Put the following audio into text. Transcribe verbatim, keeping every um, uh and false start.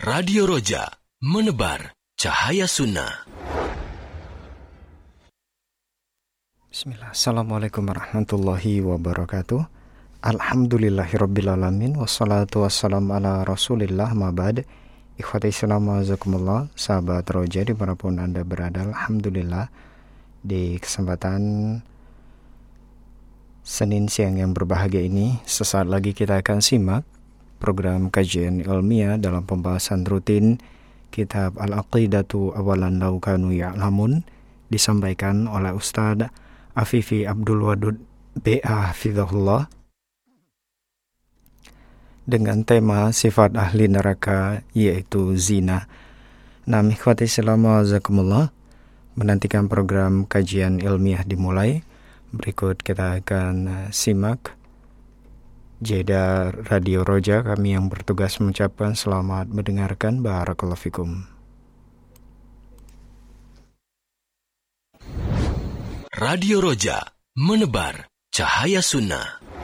Radio Roja, menebar cahaya sunnah. Bismillah. Assalamualaikum warahmatullahi wabarakatuh. Alhamdulillahirrabbilalamin. Wassalatu wassalamu ala rasulillah ma'bad. Ikhwati islam wa'azakumullah. Sahabat Roja dimanapun Anda berada, Alhamdulillah, di kesempatan Senin siang yang berbahagia ini, sesaat lagi kita akan simak program kajian ilmiah dalam pembahasan rutin Kitab Al-Aqidatu Awalan Law Kanu Ya'lamun, disampaikan oleh Ustadz Afifi Abdul Wadud B A Hafizahullah, dengan tema sifat ahli neraka, yaitu zina. Nah, ikhwati Islam wa'azakumullah, menantikan program kajian ilmiah dimulai. Berikut kita akan simak jeda Radio Roja. Kami yang bertugas mengucapkan selamat mendengarkan. Barakallahu fikum. Radio Roja, menebar cahaya sunnah.